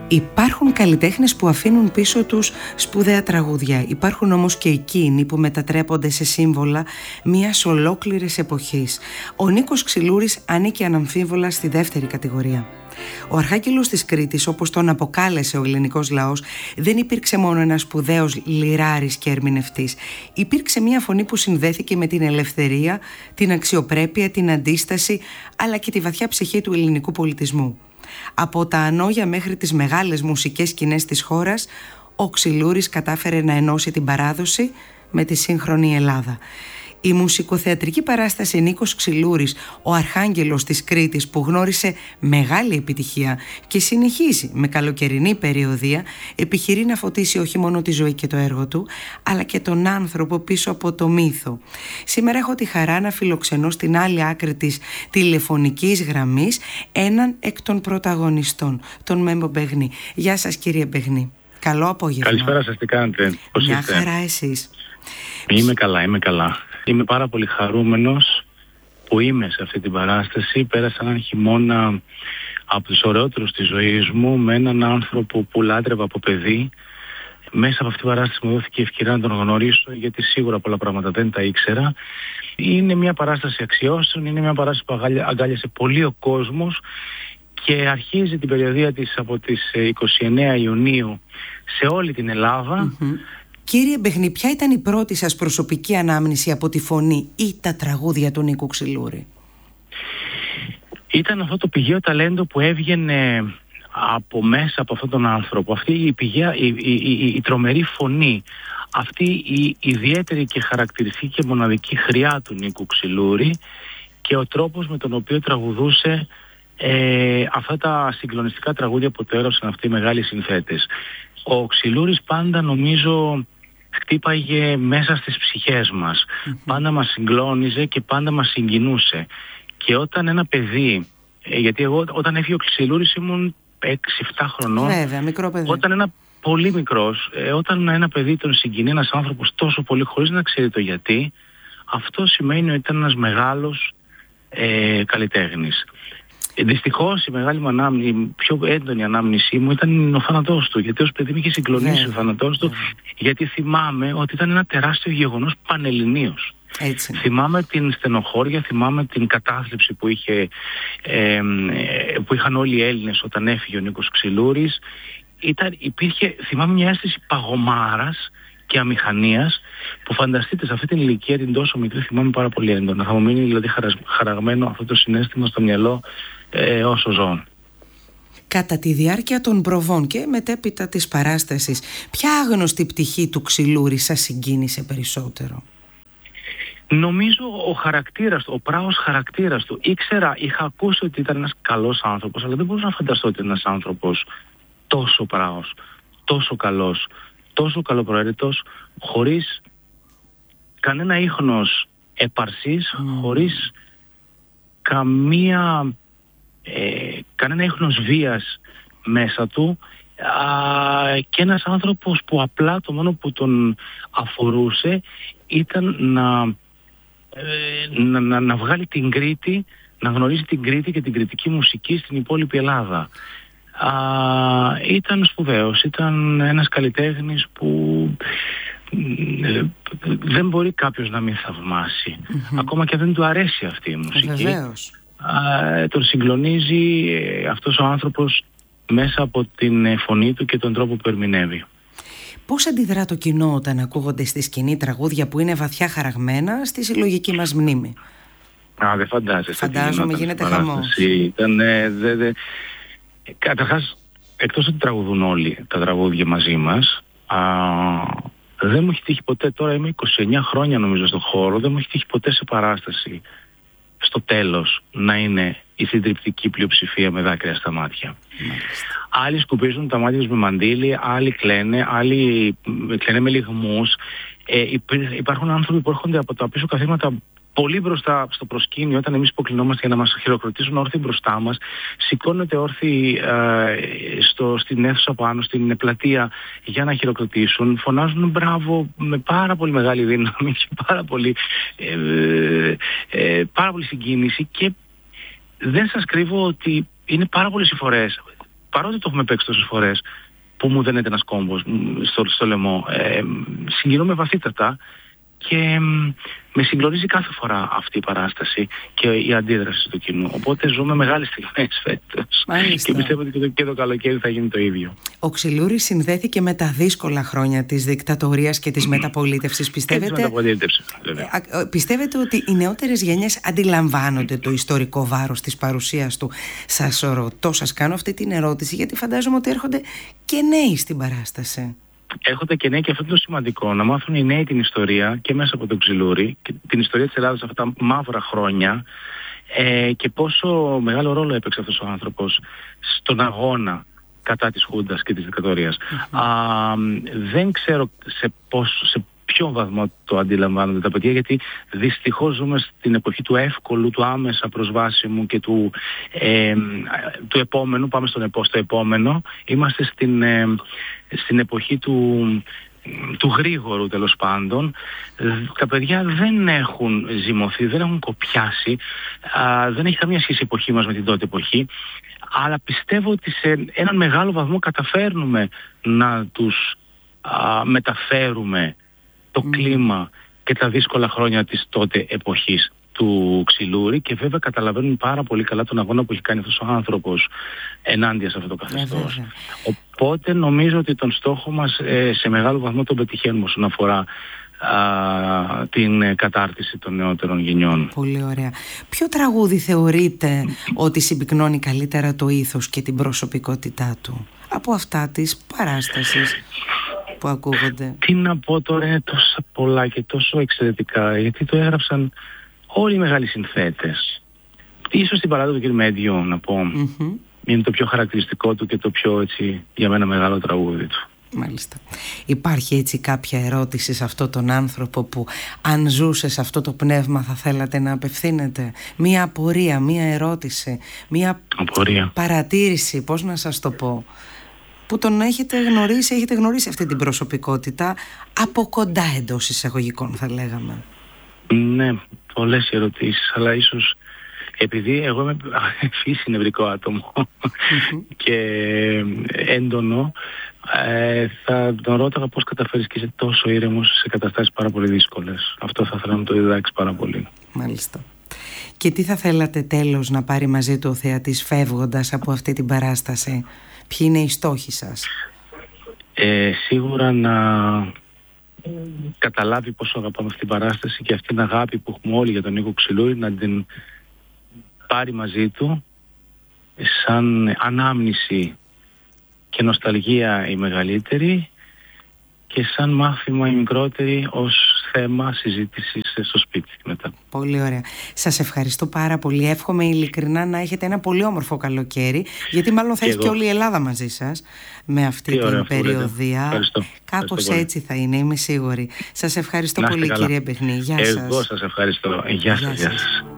Υπάρχουν καλλιτέχνες που αφήνουν πίσω τους σπουδαία τραγούδια. Υπάρχουν όμως και εκείνοι που μετατρέπονται σε σύμβολα μιας ολόκληρης εποχής. Ο Νίκος Ξυλούρης ανήκει αναμφίβολα στη δεύτερη κατηγορία. Ο Αρχάγγελος της Κρήτης, όπως τον αποκάλεσε ο ελληνικός λαός, δεν υπήρξε μόνο ένας σπουδαίος λυράρης και ερμηνευτής. Υπήρξε μια φωνή που συνδέθηκε με την ελευθερία, την αξιοπρέπεια, την αντίσταση, αλλά και τη βαθιά ψυχή του ελληνικού πολιτισμού. Από τα ανώγια μέχρι τις μεγάλες μουσικές σκηνές της χώρας, ο Ξυλούρης κατάφερε να ενώσει την παράδοση με τη σύγχρονη Ελλάδα. Η μουσικοθεατρική παράσταση Νίκος Ξυλούρης, ο Αρχάγγελος της Κρήτης, που γνώρισε μεγάλη επιτυχία και συνεχίζει με καλοκαιρινή περιοδία, επιχειρεί να φωτίσει όχι μόνο τη ζωή και το έργο του, αλλά και τον άνθρωπο πίσω από το μύθο. Σήμερα έχω τη χαρά να φιλοξενώ στην άλλη άκρη της τηλεφωνικής γραμμής έναν εκ των πρωταγωνιστών, τον Μέμο Μπεγνή. Γεια σας, κύριε Μπεγνή. Καλό απόγευμα. Καλησπέρα σας, τι κάνετε? Πώς Μια είστε? χαρά, εσείς? Είμαι καλά. Είμαι πάρα πολύ χαρούμενος που είμαι σε αυτή την παράσταση. Πέρασα έναν χειμώνα από τους ωραιότερους της ζωής μου με έναν άνθρωπο που λάτρευα από παιδί. Μέσα από αυτή την παράσταση μου δόθηκε η ευκαιρία να τον γνωρίσω, γιατί σίγουρα πολλά πράγματα δεν τα ήξερα. Είναι μια παράσταση αξιώσεων, είναι μια παράσταση που αγκάλιασε πολύ ο κόσμος και αρχίζει την περιοδία της από τις 29 Ιουνίου σε όλη την Ελλάδα. Κύριε Μπεγνή, ποια ήταν η πρώτη σας προσωπική ανάμνηση από τη φωνή ή τα τραγούδια του Νίκου Ξυλούρη? Ήταν αυτό το πηγαίο ταλέντο που έβγαινε από μέσα από αυτόν τον άνθρωπο. Αυτή η τρομερή φωνή, αυτή η ιδιαίτερη και χαρακτηριστική και μοναδική χρειά του Νίκου Ξυλούρη και ο τρόπος με τον οποίο τραγουδούσε αυτά τα συγκλονιστικά τραγούδια που το έγραψαν αυτοί οι μεγάλοι συνθέτες. Ο Ξυλούρης πάντα, νομίζω, χτύπαγε μέσα στις ψυχές μας. Πάντα μας συγκλώνιζε και πάντα μας συγκινούσε. Και όταν ένα παιδί, γιατί εγώ όταν έφυγε ο Ξυλούρης ήμουν 6-7 χρονών. Βέβαια, μικρό παιδί. Όταν ένα πολύ μικρός, όταν ένα παιδί τον συγκινεί ένας άνθρωπος τόσο πολύ χωρίς να ξέρει το γιατί, αυτό σημαίνει ότι ήταν ένας μεγάλος καλλιτέχνης. Δυστυχώς η μεγάλη μου η πιο έντονη ανάμνησή μου ήταν ο θάνατός του, γιατί ως παιδί με είχε συγκλονίσει ο θάνατός του, γιατί θυμάμαι ότι ήταν ένα τεράστιο γεγονός πανελληνίως. Θυμάμαι την στενοχώρια, θυμάμαι την κατάθλιψη που είχαν όλοι οι Έλληνες όταν έφυγε ο Νίκος Ξυλούρης. Θυμάμαι μια αίσθηση παγωμάρας και αμηχανίας που, φανταστείτε, σε αυτή την ηλικία την τόσο μικρή, θυμάμαι πάρα πολύ έντονα. Θα μου μείνει δηλαδή χαραγμένο αυτό το συναίσθημα στο μυαλό όσο ζω. Κατά τη διάρκεια των προβών και μετέπειτα της παράστασης, ποια άγνωστη πτυχή του Ξυλούρη σας συγκίνησε περισσότερο? Νομίζω ο χαρακτήρας του, ο πράος χαρακτήρας του. Είχα ακούσει ότι ήταν ένας καλός άνθρωπος, αλλά δεν μπορούσα να φανταστώ ότι είναι ένας άνθρωπος τόσο πράος, τόσο καλός, τόσο καλοπροαίρετος, χωρίς κανένα ίχνος επαρσής, χωρίς κανένα ίχνος βίας μέσα του, και ένας άνθρωπος που απλά το μόνο που τον αφορούσε ήταν να βγάλει την Κρήτη, να γνωρίζει την Κρήτη και την κρητική μουσική στην υπόλοιπη Ελλάδα. Ήταν σπουδαίος, ήταν ένας καλλιτέχνης που δεν μπορεί κάποιος να μην θαυμάσει, ακόμα και δεν του αρέσει αυτή η μουσική. Βεβαίως. Τον συγκλονίζει αυτός ο άνθρωπος μέσα από την φωνή του και τον τρόπο που ερμηνεύει. Πώς αντιδρά το κοινό όταν ακούγονται στη σκηνή τραγούδια που είναι βαθιά χαραγμένα στη συλλογική μας μνήμη? Δεν φαντάζεσαι. Φαντάζομαι γίνεται χαμός. Καταρχάς, εκτός ότι τραγουδούν όλοι τα τραγούδια μαζί μας, δεν μου έχει τύχει ποτέ, τώρα είμαι 29 χρόνια νομίζω στον χώρο, δεν μου έχει τύχει ποτέ σε παράσταση στο τέλος να είναι η συντριπτική πλειοψηφία με δάκρυα στα μάτια. Άλλοι σκουπίζουν τα μάτια τους με μαντίλι, άλλοι κλαίνε, άλλοι κλαίνε με λυγμούς. Υπάρχουν άνθρωποι που έρχονται από τα πίσω καθίσματα πολύ μπροστά στο προσκήνιο, όταν εμείς υποκλεινόμαστε για να μας χειροκροτήσουν όρθιοι μπροστά μας, σηκώνονται όρθιοι στην αίθουσα πάνω, στην πλατεία, για να χειροκροτήσουν, φωνάζουν μπράβο με πάρα πολύ μεγάλη δύναμη και πάρα πολύ συγκίνηση, και δεν σας κρύβω ότι είναι πάρα πολλές οι φορές παρότι το έχουμε παίξει τόσες φορές, που μου δένεται ένας κόμπος στο λαιμό, συγκινούμε βαθύτατα και με συγκλονίζει κάθε φορά αυτή η παράσταση και η αντίδραση του κοινού. Οπότε ζούμε μεγάλες στιγμές φέτος. Και πιστεύω ότι και το καλοκαίρι θα γίνει το ίδιο. Ο Ξυλούρης συνδέθηκε με τα δύσκολα χρόνια της δικτατορίας και της μεταπολίτευσης. Πιστεύετε ότι οι νεότερες γενιές αντιλαμβάνονται το ιστορικό βάρος της παρουσίας του? Σας ρωτώ, σας κάνω αυτή την ερώτηση, γιατί φαντάζομαι ότι έρχονται και νέοι στην παράσταση. Έρχονται και νέοι, και αυτό είναι το σημαντικό, να μάθουν οι νέοι την ιστορία και μέσα από τον Ξυλούρη και την ιστορία της Ελλάδας αυτά τα μαύρα χρόνια, και πόσο μεγάλο ρόλο έπαιξε αυτός ο άνθρωπος στον αγώνα κατά της Χούντας και της δικτατορίας. Δεν ξέρω σε ποιο βαθμό το αντιλαμβάνονται τα παιδιά, γιατί δυστυχώς ζούμε στην εποχή του εύκολου, του άμεσα προσβάσιμου και του επόμενου. Πάμε στο επόμενο. Είμαστε στην εποχή του γρήγορου, τέλος πάντων. Τα παιδιά δεν έχουν ζυμωθεί, δεν έχουν κοπιάσει, δεν έχει καμία σχέση η εποχή μας με την τότε εποχή, αλλά πιστεύω ότι σε έναν μεγάλο βαθμό καταφέρνουμε να τους μεταφέρουμε το κλίμα και τα δύσκολα χρόνια της τότε εποχής του Ξυλούρη, και βέβαια καταλαβαίνουν πάρα πολύ καλά τον αγώνα που έχει κάνει αυτός ο άνθρωπος ενάντια σε αυτό το καθεστώς. Οπότε νομίζω ότι τον στόχο μας σε μεγάλο βαθμό τον πετυχαίνουμε όσον αφορά την κατάρτιση των νεότερων γενιών. Πολύ ωραία. Ποιο τραγούδι θεωρείτε ότι συμπυκνώνει καλύτερα το ήθος και την προσωπικότητά του από αυτά της παράστασης που ακούγονται? Τι να πω τώρα, είναι τόσα πολλά και τόσο εξαιρετικά, γιατί το έγραψαν όλοι οι μεγάλοι συνθέτες. Ίσως την παράδοση του κ. Μέντιο, να πω, είναι το πιο χαρακτηριστικό του και το πιο, έτσι, για μένα μεγάλο τραγούδι του. Μάλιστα. Υπάρχει έτσι κάποια ερώτηση σε αυτόν τον άνθρωπο που, αν ζούσε σε αυτό το πνεύμα, θα θέλατε να απευθύνετε? Μία απορία, μία ερώτηση, μία παρατήρηση, πώς να σας το πω, που τον έχετε γνωρίσει αυτή την προσωπικότητα από κοντά, εντός εισαγωγικών θα λέγαμε? Ναι, πολλές ερωτήσεις, αλλά ίσως επειδή εγώ είμαι φύση νευρικό άτομο και έντονο, θα τον ρώταγα πώς καταφέρεις και είσαι τόσο ήρεμος σε καταστάσεις πάρα πολύ δύσκολες. Αυτό θα ήθελα να το διδάξει πάρα πολύ. Μάλιστα. Και τι θα θέλατε τέλος να πάρει μαζί του ο θεατής φεύγοντας από αυτή την παράσταση? Ποιοι είναι οι στόχοι σας? Σίγουρα να καταλάβει πόσο αγαπάμε αυτή την παράσταση, και αυτή την αγάπη που έχουμε όλοι για τον Νίκο Ξυλούρη να την πάρει μαζί του σαν ανάμνηση και νοσταλγία η μεγαλύτερη, και σαν μάθημα η μικρότερη, ως θέμα συζήτησης στο σπίτι μετά. Πολύ ωραία. Σας ευχαριστώ πάρα πολύ. Εύχομαι ειλικρινά να έχετε ένα πολύ όμορφο καλοκαίρι, γιατί μάλλον θα έχει και όλη η Ελλάδα μαζί σας με αυτή την περιοδία. Κάπως έτσι θα είναι, είμαι σίγουρη. Σας ευχαριστώ πολύ, κύριε Μπεχνή. Γεια σας. Εγώ σας ευχαριστώ. Γεια σας.